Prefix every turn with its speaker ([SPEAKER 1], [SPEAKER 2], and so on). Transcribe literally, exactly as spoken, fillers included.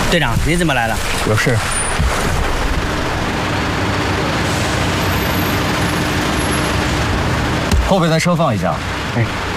[SPEAKER 1] 队长，你怎么来了？
[SPEAKER 2] 有事。后备再车放一下。
[SPEAKER 1] 哎。